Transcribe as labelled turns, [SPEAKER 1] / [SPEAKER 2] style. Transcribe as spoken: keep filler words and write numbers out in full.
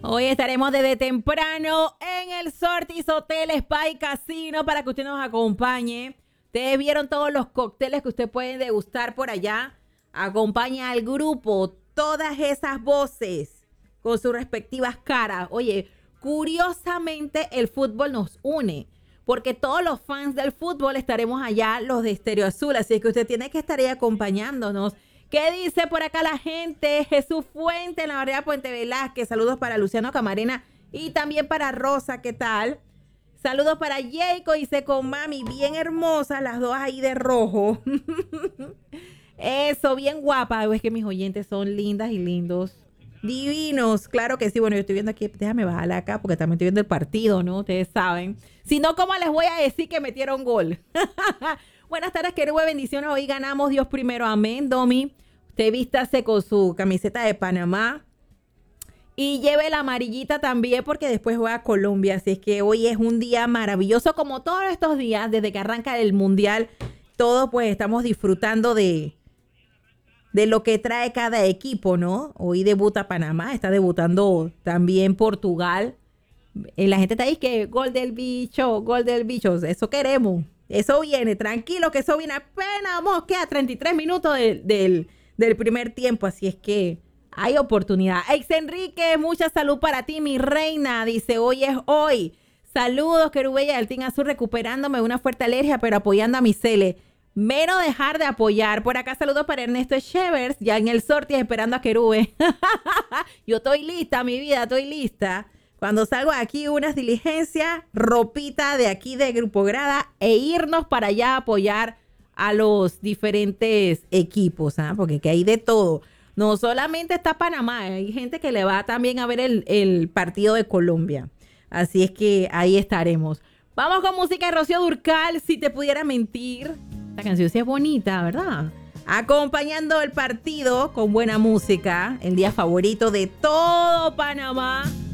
[SPEAKER 1] Hoy estaremos desde temprano en el Sortis Hotel Spa y Casino para que usted nos acompañe. Ustedes vieron todos los cócteles que usted puede degustar por allá. Acompaña al grupo, todas esas voces con sus respectivas caras. Oye, curiosamente el fútbol nos une, porque todos los fans del fútbol estaremos allá, los de Estéreo Azul. Así es que usted tiene que estar ahí acompañándonos. ¿Qué dice por acá la gente? Jesús Fuente en la barriada Puente Velázquez. Saludos para Luciano Camarena y también para Rosa. ¿Qué tal? Saludos para Jacob y Seco Mami. Bien hermosas las dos ahí de rojo. Eso, bien guapa. Es que mis oyentes son lindas y lindos. Divinos. Claro que sí. Bueno, yo estoy viendo aquí. Déjame bajarla acá porque también estoy viendo el partido, ¿no? Ustedes saben. Si no, ¿cómo les voy a decir que metieron gol? Buenas tardes, querubes, bendiciones. Hoy ganamos, Dios primero. Amén, Domi. Usted vístase con su camiseta de Panamá y lleve la amarillita también porque después juega a Colombia. Así es que hoy es un día maravilloso como todos estos días desde que arranca el Mundial. Todos pues estamos disfrutando de, de lo que trae cada equipo, ¿no? Hoy debuta Panamá, está debutando también Portugal. Y la gente está ahí que gol del bicho, gol del bicho. Eso queremos. Eso viene, tranquilo que eso viene. Apenas vamos, queda treinta y tres minutos del... del del primer tiempo, así es que hay oportunidad. Ex Enrique, mucha salud para ti, mi reina. Dice, hoy es hoy. Saludos, querubella del Team Azul, recuperándome de una fuerte alergia, pero apoyando a mi Cele. Menos dejar de apoyar. Por acá saludos para Ernesto Chevers, ya en el Sortis esperando a Querube. Yo estoy lista, mi vida, estoy lista. Cuando salgo aquí, unas diligencias, ropita de aquí de Grupo Grada e irnos para allá a apoyar a los diferentes equipos, ¿ah? Porque que hay de todo. No solamente está Panamá, hay gente que le va también a ver el, el partido de Colombia. Así es que ahí estaremos. Vamos con música de Rocío Dúrcal, Si te pudiera mentir. La canción sí es bonita, ¿verdad? Acompañando el partido con buena música, el día favorito de todo Panamá.